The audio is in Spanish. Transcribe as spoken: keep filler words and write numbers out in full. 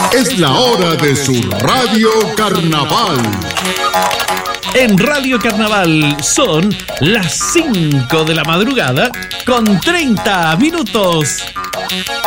Es la hora de su Radio Carnaval. En Radio Carnaval son las cinco de la madrugada con treinta minutos.